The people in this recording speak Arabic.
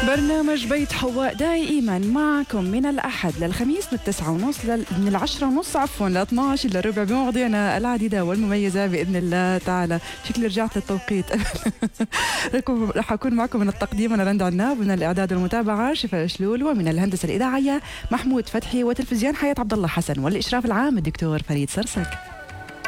برنامج بيت حواء دائما معكم من الأحد للخميس من 9:30 من 10:30 عفوا ل 12 إلا ربع بمواضيعنا العديدة والمميزة بإذن الله تعالى. شكلي رجعت للتوقيت. رح أكون معكم من التقديم أنا رند عناب، من الإعداد والمتابعة شفاء شلول، ومن الهندسة الإذاعية محمود فتحي، وتلفزيون حياة عبد الله حسن، والإشراف العام الدكتور فريد سرسك.